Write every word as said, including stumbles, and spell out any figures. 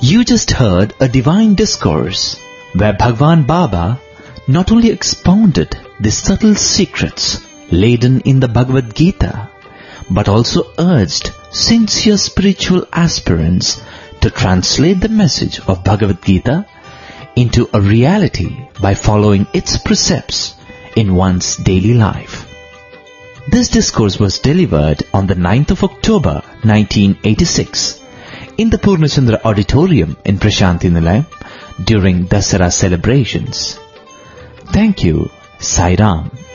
You just heard a divine discourse where Bhagwan Baba not only expounded the subtle secrets laden in the Bhagavad Gita, but also urged sincere spiritual aspirants to translate the message of Bhagavad Gita into a reality by following its precepts in one's daily life. This discourse was delivered on the ninth of October nineteen eighty-six in the Purnachandra Auditorium in Prashanti Nilayam during Dasara celebrations. Thank you. Sai Ram.